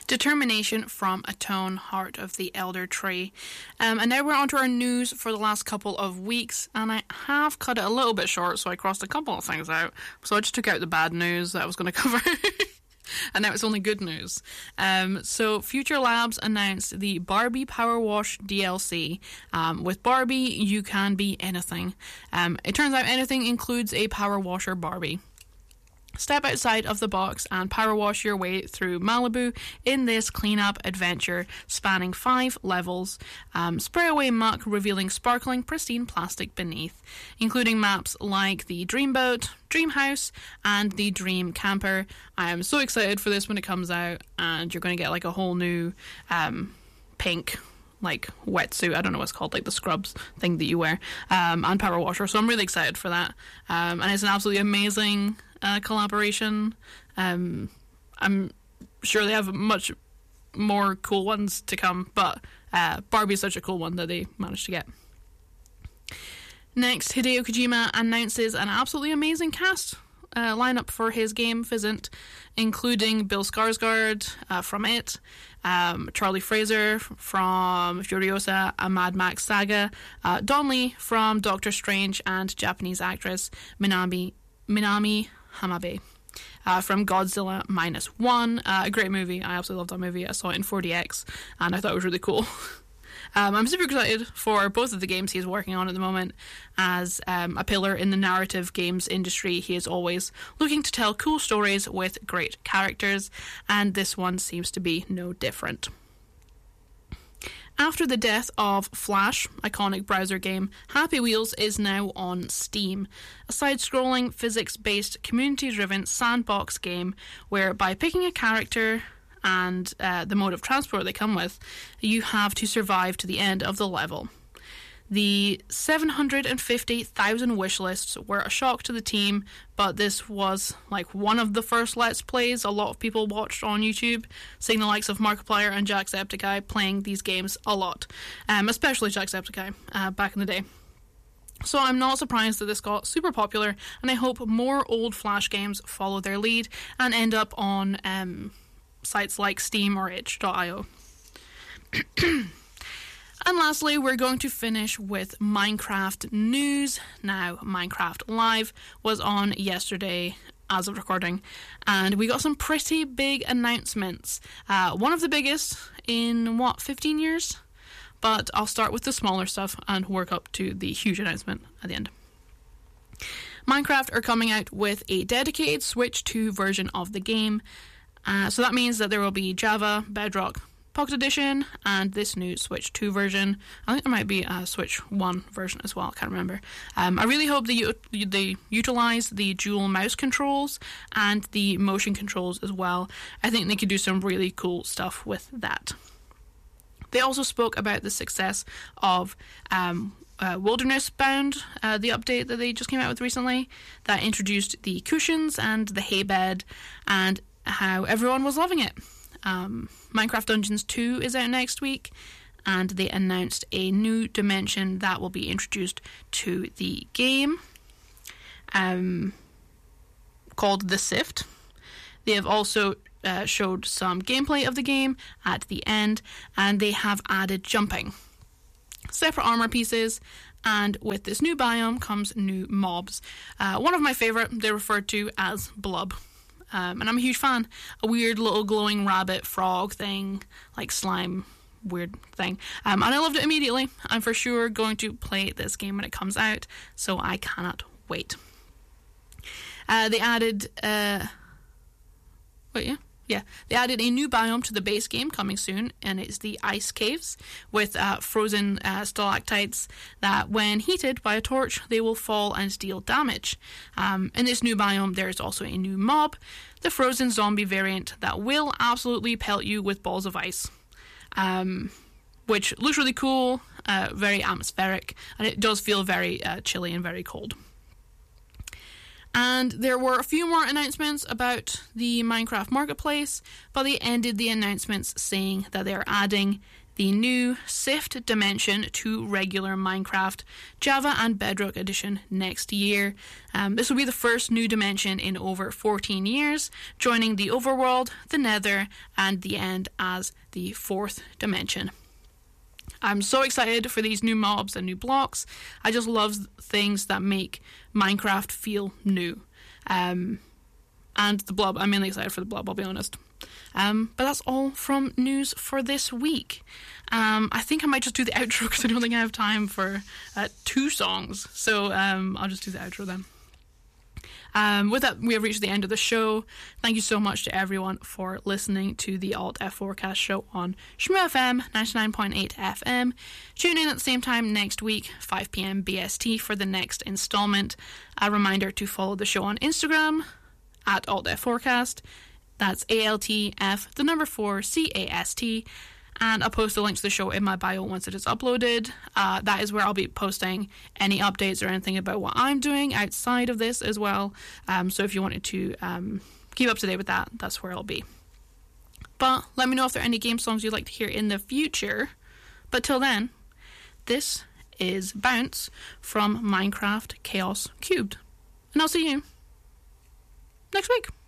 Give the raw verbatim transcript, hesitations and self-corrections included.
Determination from Atone, Heart of the Elder Tree. Um, and now we're on to our news for the last couple of weeks, and I have cut it a little bit short, so I crossed a couple of things out. So I just took out the bad news that I was going to cover. And now it's only good news. Um, so Future Labs announced the Barbie Power Wash D L C. Um, with Barbie, you can be anything. Um, it turns out anything includes a power washer Barbie. Step outside of the box and power wash your way through Malibu in this cleanup adventure spanning five levels. Um, spray away muck, revealing sparkling, pristine plastic beneath, including maps like the Dreamboat, Dream House, and the Dream Camper. I am so excited for this when it comes out, and you're going to get like a whole new um, pink like wetsuit, I don't know what it's called, like the scrubs thing that you wear, um, and power washer, so I'm really excited for that. Um, and it's an absolutely amazing uh, collaboration. Um, I'm sure they have much more cool ones to come, but uh, Barbie is such a cool one that they managed to get. Next, Hideo Kojima announces an absolutely amazing cast uh, lineup for his game Fizzant, including Bill Skarsgård uh, from It, um, Charlie Fraser from Furiosa, a Mad Max Saga, uh, Don Lee from Doctor Strange, and Japanese actress Minami Minami Hamabe uh, from Godzilla Minus One. Uh, a great movie. I absolutely loved that movie. I saw it in four D X, and I thought it was really cool. Um, I'm super excited for both of the games he's working on at the moment. As um, a pillar in the narrative games industry, he is always looking to tell cool stories with great characters, and this one seems to be no different. After the death of Flash, iconic browser game, Happy Wheels is now on Steam, a side-scrolling, physics-based, community-driven sandbox game where by picking a character and uh, the mode of transport they come with, you have to survive to the end of the level. The seven hundred fifty thousand wish lists were a shock to the team, but this was like one of the first Let's Plays a lot of people watched on YouTube, seeing the likes of Markiplier and Jacksepticeye playing these games a lot, um, especially Jacksepticeye uh, back in the day. So I'm not surprised that this got super popular, and I hope more old Flash games follow their lead and end up on um, sites like Steam or itch dot io. And lastly, we're going to finish with Minecraft news. Now, Minecraft Live was on yesterday as of recording, and we got some pretty big announcements. Uh, one of the biggest in, what, fifteen years? But I'll start with the smaller stuff and work up to the huge announcement at the end. Minecraft are coming out with a dedicated Switch two version of the game. Uh, so that means that there will be Java, Bedrock, Pocket Edition, and this new Switch two version. I think there might be a Switch one version as well, I can't remember. Um, I really hope they, they utilise the dual mouse controls and the motion controls as well. I think they could do some really cool stuff with that. They also spoke about the success of um, uh, Wilderness Bound, uh, the update that they just came out with recently, that introduced the cushions and the hay bed, and how everyone was loving it. Um, Minecraft Dungeons two is out next week, and they announced a new dimension that will be introduced to the game, um, called The Sift. They have also uh, showed some gameplay of the game at the end, and they have added jumping, separate armor pieces, and with this new biome comes new mobs. Uh, one of my favourite, they're referred to as Blub. Um, and I'm a huge fan. A weird little glowing rabbit frog thing, like slime weird thing. Um, and I loved it immediately. I'm for sure going to play this game when it comes out, so I cannot wait. Uh, they added... Uh, wait, yeah? Yeah, they added a new biome to the base game coming soon, and it's the Ice Caves, with uh, frozen uh, stalactites that, when heated by a torch, they will fall and deal damage. Um, in this new biome, there is also a new mob, the frozen zombie variant, that will absolutely pelt you with balls of ice, um, which looks really cool, uh, very atmospheric, and it does feel very uh, chilly and very cold. And there were a few more announcements about the Minecraft Marketplace, but they ended the announcements saying that they're adding the new Sift Dimension to regular Minecraft Java and Bedrock Edition next year. Um, this will be the first new dimension in over fourteen years, joining the Overworld, the Nether, and the End as the fourth dimension. I'm so excited for these new mobs and new blocks. I just love things that make Minecraft feel new. Um, and the blob, I'm mainly excited for the blob, I'll be honest. Um, but that's all from news for this week. Um, I think I might just do the outro because I don't think I have time for uh, two songs. So um, I'll just do the outro then. Um, with that, we have reached the end of the show. Thank you so much to everyone for listening to the Alt F forecast show on Shmoo F M ninety-nine point eight F M. Tune in at the same time next week, five p.m. B S T, for the next installment. A reminder to follow the show on Instagram at Alt F forecast. That's A L T F, the number four, C A S T. And I'll post a link to the show in my bio once it is uploaded. Uh, that is where I'll be posting any updates or anything about what I'm doing outside of this as well. Um, so if you wanted to um, keep up to date with that, that's where I'll be. But let me know if there are any game songs you'd like to hear in the future. But till then, this is Bounce from Minecraft Chaos Cubed. And I'll see you next week.